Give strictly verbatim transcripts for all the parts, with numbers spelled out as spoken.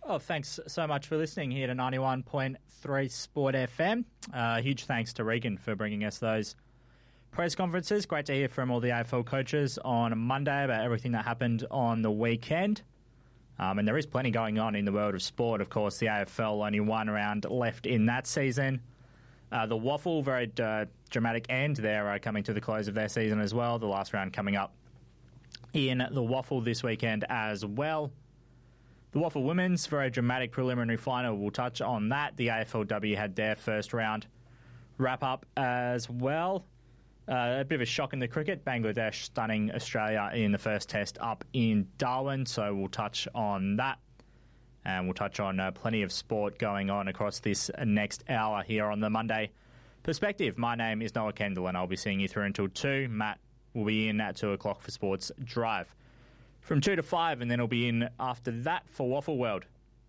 Oh, thanks so much for listening here to ninety-one point three Sport F M. Uh, huge thanks to Regan for bringing us those press conferences. Great to hear from all the A F L coaches on Monday about everything that happened on the weekend. Um, and there is plenty going on in the world of sport. Of course, the A F L only one round left in that season. Uh, the Waffle, very uh, dramatic end. They're uh, coming to the close of their season as well. The last round coming up in the Waffle this weekend as well. The Waffle Women's, very dramatic preliminary final. We'll touch on that. The A F L W had their first round wrap up as well. Uh, a bit of a shock in the cricket. Bangladesh stunning Australia in the first test up in Darwin, so we'll touch on that. And we'll touch on uh, plenty of sport going on across this next hour here on the Monday Perspective. My name is Noah Kendall, and I'll be seeing you through until two. Matt will be in at two o'clock for Sports Drive from two to five, and then he'll be in after that for Waffle World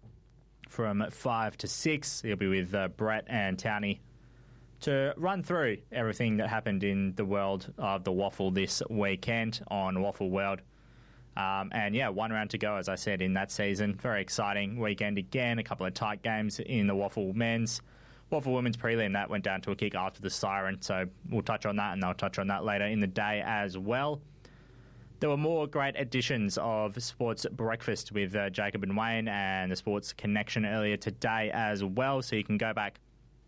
from five to six. He'll be with uh, Brett and Townie to run through everything that happened in the world of the Waffle this weekend on Waffle World. Um, and yeah, one round to go, as I said, in that season. Very exciting weekend again. A couple of tight games in the Waffle men's. Waffle women's prelim, that went down to a kick after the siren, so we'll touch on that, and I'll touch on that later in the day as well. There were more great editions of Sports Breakfast with uh, Jacob and Wayne and the Sports Connection earlier today as well, so you can go back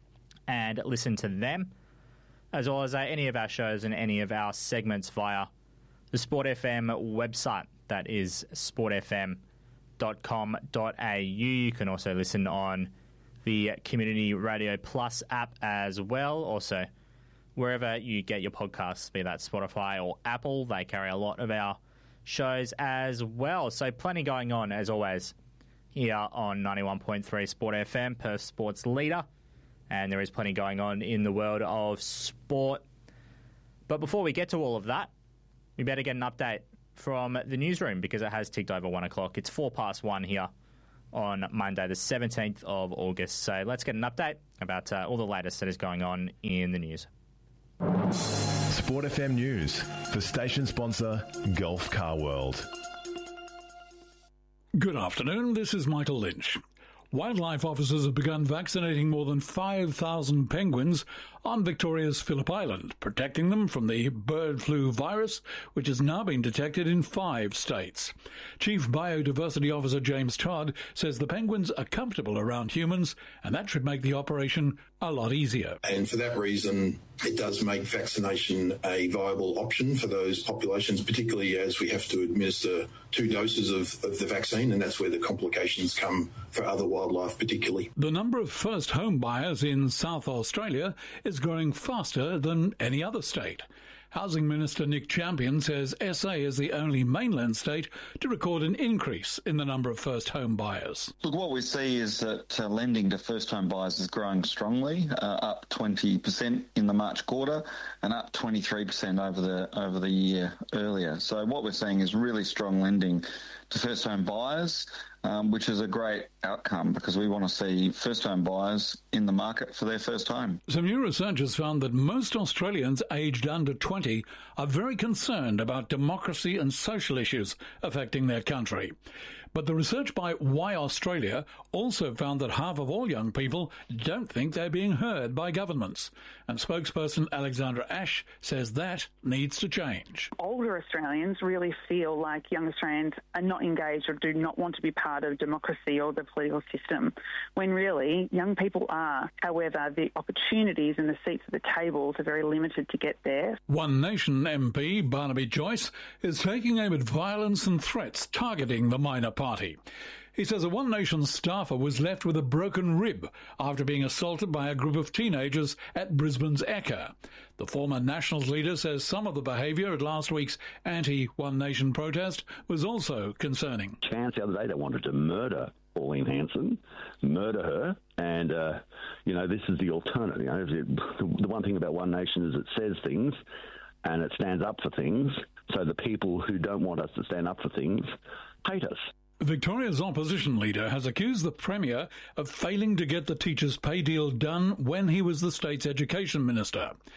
and listen to them, as well as uh, any of our shows and any of our segments via the Sport F M website. That is sport f m dot com dot a u. You can also listen on the Community Radio Plus app as well. Also, wherever you get your podcasts, be that Spotify or Apple, they carry a lot of our shows as well. So plenty going on, as always, here on ninety-one point three Sport F M, Perth Sports Leader. And there is plenty going on in the world of sport. But before we get to all of that, we better get an update from the newsroom, because it has ticked over one o'clock. It's four past one here on Monday, the seventeenth of August. So let's get an update about uh, all the latest that is going on in the news. Sport F M News for station sponsor Gulf Car World. Good afternoon, this is Michael Lynch. Wildlife officers have begun vaccinating more than five thousand penguins on Victoria's Phillip Island, protecting them from the bird flu virus, which has now been detected in five states. Chief Biodiversity Officer James Todd says the penguins are comfortable around humans, and that should make the operation a lot easier. And for that reason, it does make vaccination a viable option for those populations, particularly as we have to administer two doses of, of the vaccine, and that's where the complications come for other wildlife particularly. The number of first home buyers in South Australia is growing faster than any other state. Housing Minister Nick Champion says S A is the only mainland state to record an increase in the number of first home buyers. Look, what we see is that uh, lending to first home buyers is growing strongly, uh, up twenty percent in the March quarter and up twenty-three percent over the over the year earlier. So what we're seeing is really strong lending to first home buyers, um, which is a great outcome because we want to see first home buyers in the market for their first home. Some new research has found that most Australians aged under twenty are very concerned about democracy and social issues affecting their country. But the research by Why Australia also found that half of all young people don't think they're being heard by governments. And spokesperson Alexandra Ash says that needs to change. Older Australians really feel like young Australians are not engaged or do not want to be part of democracy or the political system, when really young people are. However, the opportunities and the seats at the tables are very limited to get there. One Nation M P Barnaby Joyce is taking aim at violence and threats targeting the minor party. He says a One Nation staffer was left with a broken rib after being assaulted by a group of teenagers at Brisbane's Ekka. The former Nationals leader says some of the behaviour at last week's anti-One Nation protest was also concerning. Chance the other day they wanted to murder Pauline Hanson, murder her, and, uh, you know, this is the alternative. You know, the one thing about One Nation is it says things and it stands up for things, so the people who don't want us to stand up for things hate us. Victoria's opposition leader has accused the Premier of failing to get the teachers' pay deal done when he was the state's education minister.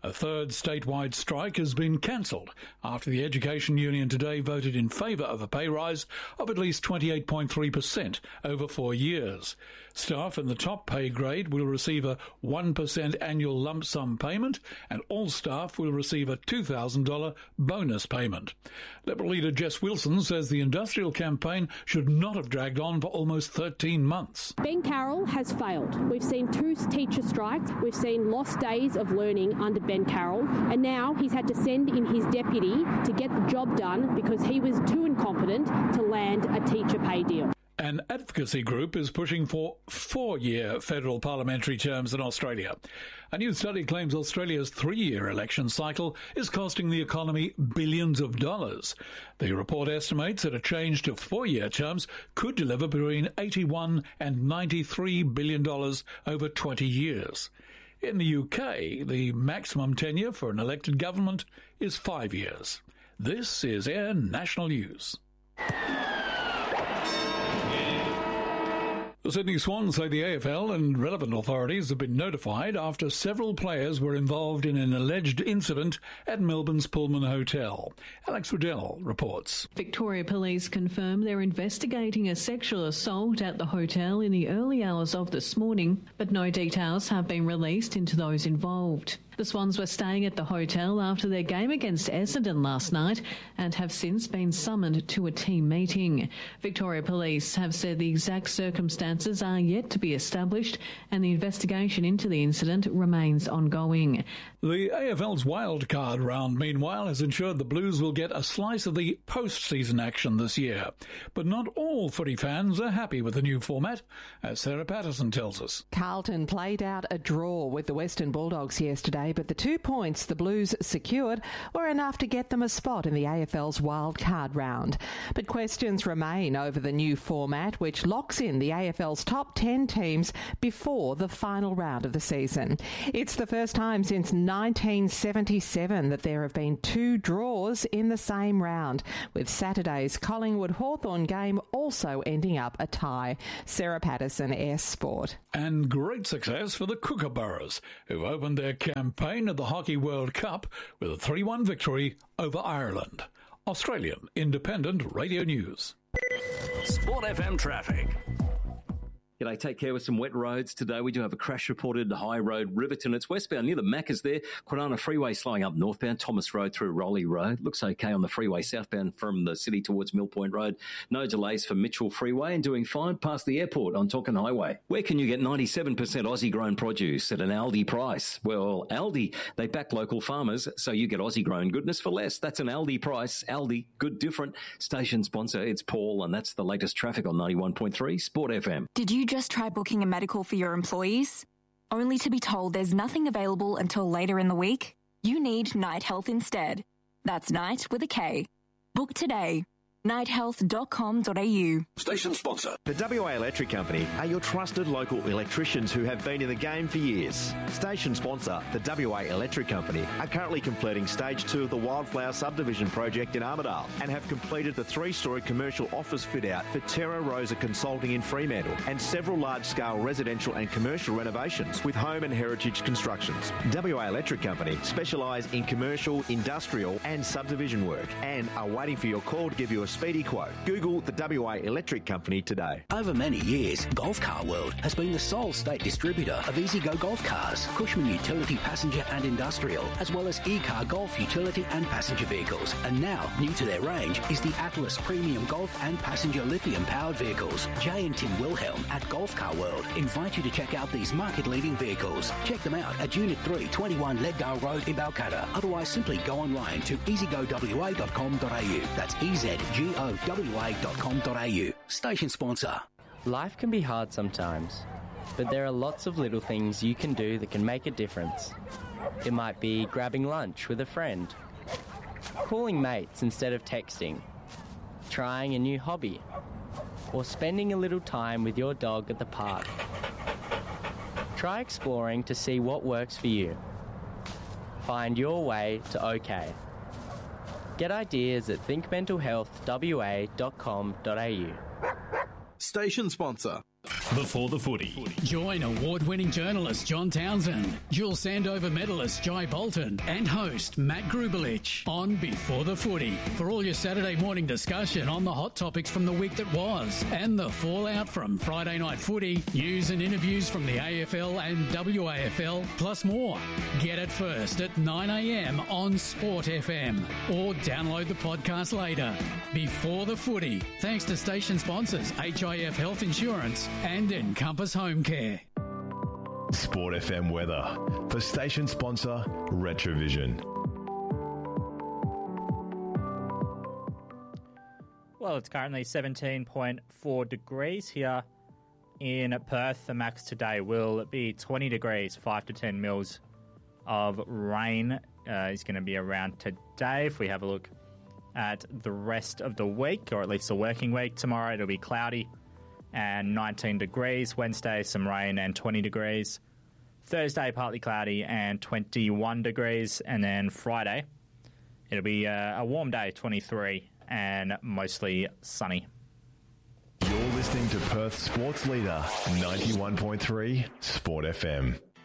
A third statewide strike has been cancelled after the Education Union today voted in favour of a pay rise of at least twenty-eight point three percent over four years. Staff in the top pay grade will receive a one percent annual lump sum payment, and all staff will receive a two thousand dollars bonus payment. Liberal leader Jess Wilson says the industrial campaign should not have dragged on for almost thirteen months. Ben Carroll has failed. We've seen two teacher strikes. We've seen lost days of learning under Ben Carroll, and now he's had to send in his deputy to get the job done because he was too incompetent to land a teacher pay deal. An advocacy group is pushing for four-year federal parliamentary terms in Australia. A new study claims Australia's three-year election cycle is costing the economy billions of dollars. The report estimates that a change to four-year terms could deliver between eighty-one and ninety-three billion dollars over twenty years. In the U K, the maximum tenure for an elected government is five years. This is Air National News. The Sydney Swans say the A F L and relevant authorities have been notified after several players were involved in an alleged incident at Melbourne's Pullman Hotel. Alex Riddell reports. Victoria Police confirm they're investigating a sexual assault at the hotel in the early hours of this morning, but no details have been released into those involved. The Swans were staying at the hotel after their game against Essendon last night and have since been summoned to a team meeting. Victoria Police have said the exact circumstances are yet to be established and the investigation into the incident remains ongoing. The A F L's wildcard round, meanwhile, has ensured the Blues will get a slice of the post-season action this year. But not all footy fans are happy with the new format, as Sarah Patterson tells us. Carlton played out a draw with the Western Bulldogs yesterday, but the two points the Blues secured were enough to get them a spot in the A F L's wildcard round. But questions remain over the new format, which locks in the A F L's top ten teams before the final round of the season. It's the first time since nineteen seventy-seven that there have been two draws in the same round, with Saturday's Collingwood-Hawthorn game also ending up a tie. Sarah Patterson, Air Sport. And great success for the Kookaburras, who opened their campaign at the Hockey World Cup with a three one victory over Ireland. Australian Independent Radio News. Sport F M traffic. G'day, take care with some wet roads today. We do have a crash reported at High Road, Riverton. It's westbound near the Macca's there. Kwinana Freeway slowing up northbound. Thomas Road through Rowley Road. Looks okay on the freeway southbound from the city towards Mill Point Road. No delays for Mitchell Freeway and doing fine past the airport on Tonkin Highway. Where can you get ninety-seven percent Aussie grown produce at an Aldi price? Well, Aldi, they back local farmers, so you get Aussie grown goodness for less. That's an Aldi price. Aldi, good different. Station sponsor, it's Paul, and that's the latest traffic on ninety-one point three Sport F M. Did you just try booking a medical for your employees, only to be told there's nothing available until later in the week? You need Night Health instead. That's Night with a K. Book today. night health dot com dot a u. Station sponsor. The W A Electric Company are your trusted local electricians who have been in the game for years. Station sponsor, the W A Electric Company, are currently completing stage two of the Wildflower subdivision project in Armidale and have completed the three-storey commercial office fit-out for Terra Rosa Consulting in Fremantle and several large-scale residential and commercial renovations with home and heritage constructions. W A Electric Company specialise in commercial, industrial and subdivision work and are waiting for your call to give you a speedy quote. Google the W A Electric Company today. Over many years, Golf Car World has been the sole state distributor of EasyGo Golf Cars, Cushman Utility Passenger and Industrial, as well as E-Car Golf Utility and Passenger Vehicles. And now, new to their range is the Atlas Premium Golf and Passenger Lithium-powered vehicles. Jay and Tim Wilhelm at Golf Car World invite you to check out these market-leading vehicles. Check them out at Unit three, twenty-one Leadale Road in Balcatta. Otherwise, simply go online to easy go w a dot com dot a u. That's E Z G O W A dot com dot a u. Station sponsor. Life can be hard sometimes, but there are lots of little things you can do that can make a difference. It might be grabbing lunch with a friend, calling mates instead of texting, trying a new hobby, or spending a little time with your dog at the park. Try exploring to see what works for you. Find your way to OK. Get ideas at think mental health w a dot com dot a u. Station sponsor. Before the Footy. Join award-winning journalist John Townsend, dual Sandover medalist Jai Bolton, and host Matt Grubelich on Before the Footy for all your Saturday morning discussion on the hot topics from the week that was and the fallout from Friday night footy, news and interviews from the A F L and W A F L, plus more. Get it first at nine a.m. on Sport F M or download the podcast later. Before the Footy, thanks to station sponsors H I F Health Insurance and Encompass Home Care. Sport F M weather for station sponsor Retrovision. Well, it's currently seventeen point four degrees here in Perth. The max today will be twenty degrees, five to ten mils of rain uh, is going to be around today. If we have a look at the rest of the week, or at least the working week, tomorrow it'll be cloudy and nineteen degrees. Wednesday, some rain and twenty degrees. Thursday, partly cloudy and twenty-one degrees. And then Friday, it'll be a, a warm day, twenty-three, and mostly sunny. You're listening to Perth Sports Leader, ninety-one point three Sport F M.